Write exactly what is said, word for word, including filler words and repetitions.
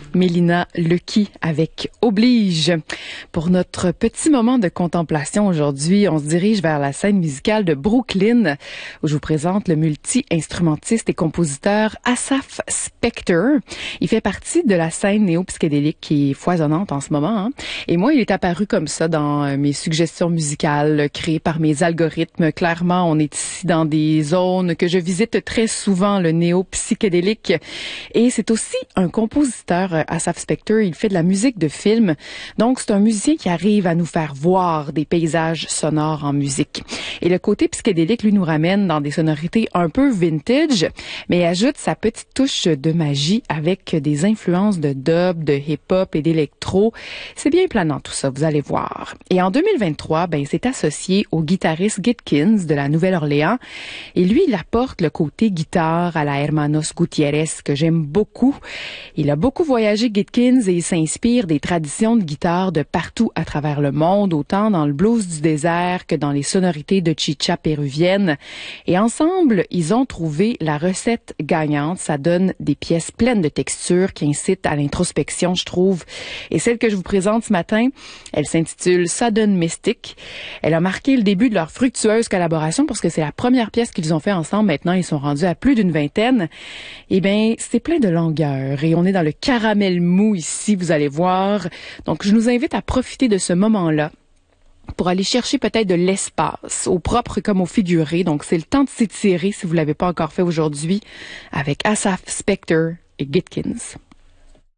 Mélina Lucky avec Oblige. Pour notre petit moment de contemplation aujourd'hui, on se dirige vers la scène musicale de Brooklyn, où je vous présente le multi-instrumentiste et compositeur Asaph Spector. Il fait partie de la scène néo-psychédélique qui est foisonnante en ce moment, hein. Et moi, il est apparu comme ça dans mes suggestions musicales créées par mes algorithmes. Clairement, on est ici dans des zones que je visite très souvent, le néo-psychédélique. Et c'est aussi un compositeur, Asaph Spector. Il fait de la musique de film. Donc, c'est un musicien qui arrive à nous faire voir des paysages sonores en musique. Et le côté psychédélique, lui, nous ramène dans des sonorités un peu vintage, mais ajoute sa petite touche de magie avec des influences de dub, de hip-hop et d'électro. C'est bien planant tout ça, vous allez voir. Et en deux mille vingt-trois, ben, il s'est associé au guitariste Gitkins de la Nouvelle-Orléans. Et lui, il apporte le côté guitare à la Hermanos Gutiérrez que j'aime beaucoup. Il a beaucoup voyagé, Gitkins, et il s'inspire des traditions de guitare de partout à travers le monde, autant dans le blues du désert que dans les sonorités de chicha péruvienne. Et ensemble, ils ont trouvé la recette gagnante. Ça donne des pièces pleines de textures qui incitent à l'introspection, je trouve. Et celle que je vous présente ce matin, elle s'intitule Sudden Mystic. Elle a marqué le début de leur fructueuse collaboration parce que c'est la première pièce qu'ils ont fait ensemble. Maintenant, ils sont rendus à plus d'une vingtaine. Eh bien, c'est plein de longueur et on est dans le caramel mou ici, vous allez voir. Donc, je nous invite à profiter de ce moment-là pour aller chercher peut-être de l'espace, au propre comme au figuré. Donc, c'est le temps de s'étirer si vous l'avez pas encore fait aujourd'hui avec Asaph Spector et Gitkins.